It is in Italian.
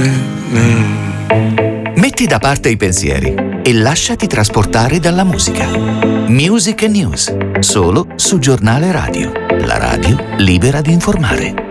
Metti da parte i pensieri e lasciati trasportare dalla musica. Music and News, solo su Giornale Radio, la radio libera di informare.